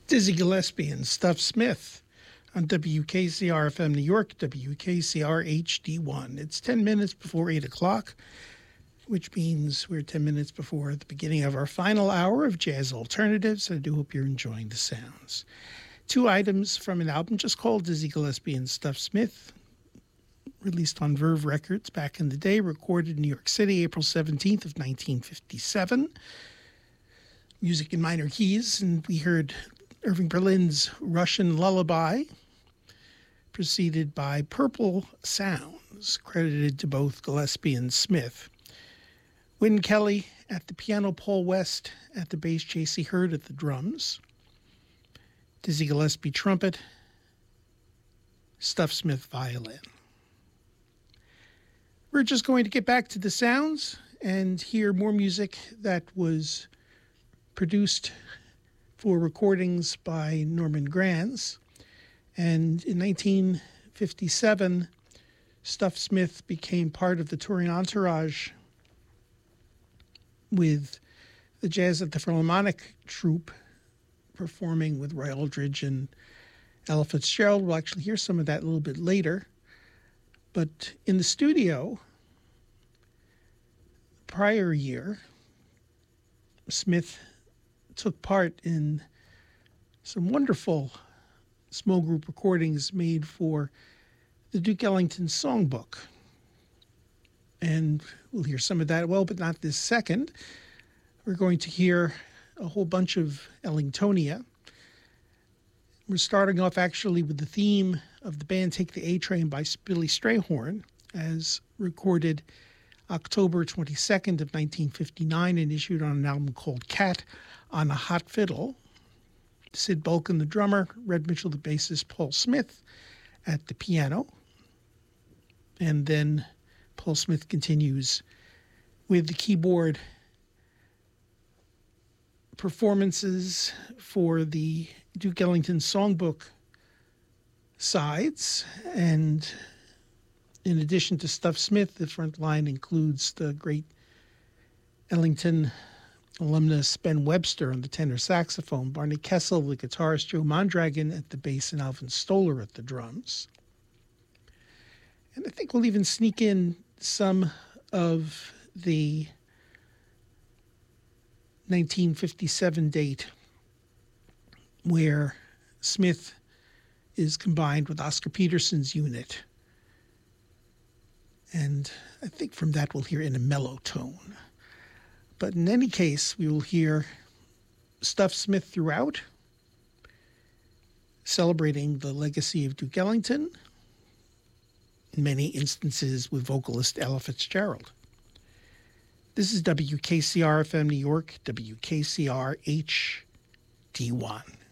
Dizzy Gillespie and Stuff Smith on WKCR-FM New York, WKCR-HD1. It's 10 minutes before 8 o'clock, which means we're 10 minutes before the beginning of our final hour of Jazz Alternatives. I do hope you're enjoying the sounds. Two items from an album just called Dizzy Gillespie and Stuff Smith, released on Verve Records back in the day, recorded in New York City, April 17th of 1957. Music in minor keys, and we heard Irving Berlin's Russian Lullaby, preceded by Purple Sounds, credited to both Gillespie and Smith. Wynn Kelly at the piano, Paul West at the bass, J.C. Hurd at the drums, Dizzy Gillespie trumpet, Stuff Smith violin. We're just going to get back to the sounds and hear more music that was produced for recordings by Norman Granz. And in 1957, Stuff Smith became part of the touring entourage with the Jazz at the Philharmonic troupe, performing with Roy Eldridge and Ella Fitzgerald. We'll actually hear some of that a little bit later. But in the studio, the prior year, Smith took part in some wonderful small group recordings made for the Duke Ellington Songbook. And we'll hear some of that, well, but not this second. We're going to hear a whole bunch of Ellingtonia. We're starting off actually with the theme of the band Take the A-Train by Billy Strayhorn, as recorded October 22nd of 1959 and issued on an album called Cat on a Hot Fiddle. Sid Bulkin, the drummer, Red Mitchell, the bassist, Paul Smith at the piano. And then Paul Smith continues with the keyboard performances for the Duke Ellington Songbook sides. And in addition to Stuff Smith, the front line includes the great Ellington alumnus Ben Webster on the tenor saxophone, Barney Kessel, the guitarist, Joe Mondragon at the bass, and Alvin Stoller at the drums. And I think we'll even sneak in some of the 1957 date where Smith is combined with Oscar Peterson's unit. And I think from that we'll hear In a Mellow Tone. But in any case, we will hear Stuff Smith throughout, celebrating the legacy of Duke Ellington, in many instances with vocalist Ella Fitzgerald. This is WKCR-FM New York, WKCR-HD1.